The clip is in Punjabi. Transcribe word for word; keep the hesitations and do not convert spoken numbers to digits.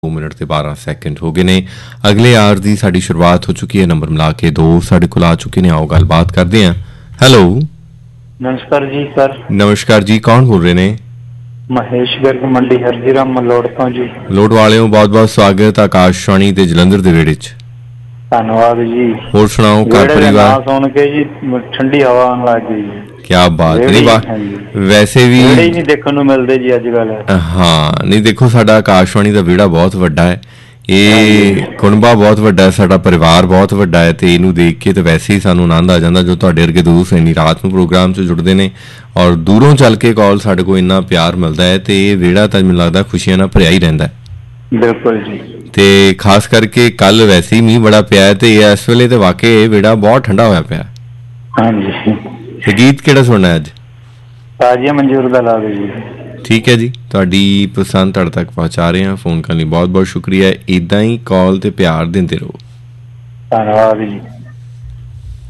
दो मिनट ਤੇ बारह ਸੈਕਿੰਡ ਹੋ ਗਏ ਨੇ। ਅਗਲੇ ਆਰ ਦੀ ਸਾਡੀ ਸ਼ੁਰੂਆਤ ਹੋ ਚੁੱਕੀ ਹੈ। ਨੰਬਰ ਮਿਲਾ ਕੇ ਦੋ ਸਾਡੇ ਕੋਲ ਆ ਚੁੱਕੇ ਨੇ। ਆਓ ਗੱਲਬਾਤ ਕਰਦੇ ਹਾਂ। ਹੈਲੋ ਨਮਸਕਾਰ ਜੀ ਸਰ। ਨਮਸਕਾਰ ਜੀ, ਕੌਣ ਬੋਲ ਰਹੇ ਨੇ? ਮਹੇਸ਼ ਗਰਗ ਮੰਡੀ ਹਰਜੀਰਾਮ ਮਲੋੜ ਤੋਂ ਜੀ। ਲੋੜ ਵਾਲਿਓ ਬਹੁਤ ਬਹੁਤ ਸਵਾਗਤ ਆਕਾਸ਼ਵਾਣੀ ਤੇ ਜਲੰਧਰ ਦੇ ਵਿਹੜੇ 'ਚ। ਧੰਨਵਾਦ ਜੀ। ਹੋਰ ਸੁਣਾਓ, ਘਰ ਪਰਿਵਾਰ? ਸੁਣ ਕੇ ਜੀ ਠੰਡੀ ਹਵਾ ਆਉਣ ਲੱਗ ਗਈ ਜੀ। ਕਿਆ ਬਾਤ ਨਹੀਂ, ਬਾ ਵੈਸੇ ਵੀ ਨਹੀਂ ਦੇਖਣ ਨੂੰ ਮਿਲਦੇ ਜੀ ਅੱਜ ਕੱਲ। ਹਾਂ ਨਹੀਂ, ਦੇਖੋ ਸਾਡਾ ਆਕਾਸ਼ਵਾਣੀ ਦਾ ਵਿਹੜਾ ਬਹੁਤ ਵੱਡਾ ਹੈ, ਇਹ ਕੁਨਬਾ ਬਹੁਤ ਵੱਡਾ ਹੈ, ਸਾਡਾ ਪਰਿਵਾਰ ਬਹੁਤ ਵੱਡਾ ਹੈ, ਤੇ ਇਹਨੂੰ ਦੇਖ ਕੇ ਤਾਂ ਵੈਸੇ ਹੀ ਸਾਨੂੰ ਆਨੰਦ ਆ ਜਾਂਦਾ ਜੋ ਤੁਹਾਡੇ ਵਰਗੇ ਦੋਸਤ ਇੰਨੀ ਰਾਤ ਨੂੰ ਪ੍ਰੋਗਰਾਮ 'ਚ ਜੁੜਦੇ ਨੇ ਔਰ ਦੂਰੋਂ ਚੱਲ ਕੇ ਕਾਲ ਸਾਡੇ ਕੋਲ ਇੰਨਾ ਪਿਆਰ ਮਿਲਦਾ ਹੈ, ਤੇ ਇਹ ਵਿਹੜਾ ਤਾਂ ਮੈਨੂੰ ਲੱਗਦਾ ਖੁਸ਼ੀਆਂ ਨਾਲ ਭਰਿਆ ਹੀ ਰਹਿੰਦਾ। ਬਿਲਕੁਲ ਜੀ। ਤੇ ਖਾਸ ਕਰਕੇ ਕੱਲ ਵੈਸੇ ਹੀ ਮੀਂਹ ਬੜਾ ਪਿਆ ਹੈ, ਤੇ ਇਸ ਵੇਲੇ ਤੇ ਵਾਕਈ ਇਹ ਵਿਹੜਾ ਬਹੁਤ ਠੰਡਾ ਹੋਇਆ ਪਿਆ। ਹਾਂਜੀ। ਤੇ ਗੀਤ ਕਿਹੜਾ ਸੁਣਨਾ ਅੱਜ? ਤਾਜ਼ੀਆ ਮਨਜ਼ੂਰ ਦਾ ਲਾ ਦਿਓ ਜੀ। ਠੀਕ ਹੈ ਜੀ, ਤੁਹਾਡੀ ਪਸੰਦ ਤੁਹਾਡੇ ਤੱਕ ਪਹੁੰਚਾ ਰਹੇ ਹਾਂ। ਫੋਨ ਕਰਨ ਲਈ ਬਹੁਤ ਬਹੁਤ ਸ਼ੁਕਰੀਆ। ਇੱਦਾਂ ਹੀ ਕਾਲ ਤੇ ਪਿਆਰ ਦਿੰਦੇ ਰਹੋ। ਧੰਨਵਾਦ ਜੀ।